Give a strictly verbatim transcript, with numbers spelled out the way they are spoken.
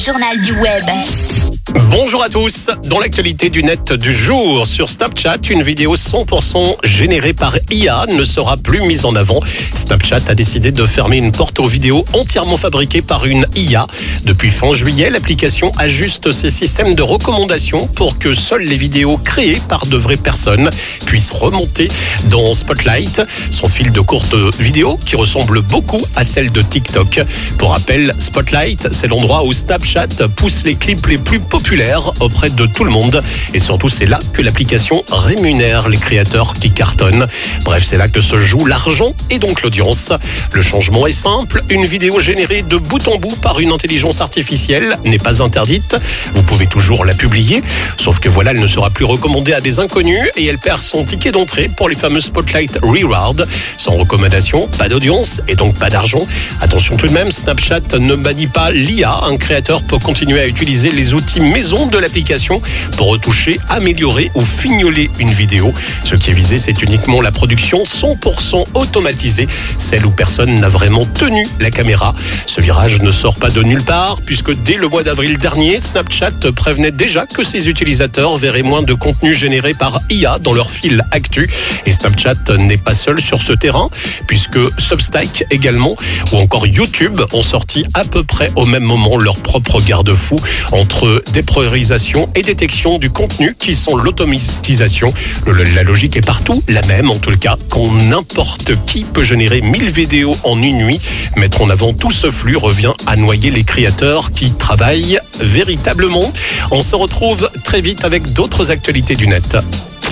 Journal du web. Bonjour à tous. Dans l'actualité du net du jour, sur Snapchat, une vidéo cent pour cent générée par I A ne sera plus mise en avant. Snapchat a décidé de fermer une porte aux vidéos entièrement fabriquées par une I A. Depuis fin juillet, l'application ajuste ses systèmes de recommandation pour que seules les vidéos créées par de vraies personnes puissent remonter dans Spotlight, son fil de courtes vidéos qui ressemble beaucoup à celle de TikTok. Pour rappel, Spotlight, c'est l'endroit où Snapchat pousse les clips les plus populaire auprès de tout le monde. Et surtout, c'est là que l'application rémunère les créateurs qui cartonnent. Bref, c'est là que se joue l'argent et donc l'audience. Le changement est simple. Une vidéo générée de bout en bout par une intelligence artificielle n'est pas interdite. Vous pouvez toujours la publier. Sauf que voilà, elle ne sera plus recommandée à des inconnus et elle perd son ticket d'entrée pour les fameux Spotlight Reward. Sans recommandation, pas d'audience et donc pas d'argent. Attention tout de même, Snapchat ne bannit pas l'I A. Un créateur peut continuer à utiliser les outils maison de l'application pour retoucher, améliorer ou fignoler une vidéo. Ce qui est visé, c'est uniquement la production cent pour cent automatisée, celle où personne n'a vraiment tenu la caméra. Ce virage ne sort pas de nulle part, puisque dès le mois d'avril dernier, Snapchat prévenait déjà que ses utilisateurs verraient moins de contenu généré par I A dans leur fil actu. Et Snapchat n'est pas seul sur ce terrain, puisque Substack également, ou encore YouTube ont sorti à peu près au même moment leur propre garde-fou entre dépriorisation et détection du contenu qui sont l'automatisation. Le, la logique est partout la même, en tout cas, quand n'importe qui peut générer mille vidéos en une nuit. Mettre en avant tout ce flux revient à noyer les créateurs qui travaillent véritablement. On se retrouve très vite avec d'autres actualités du net.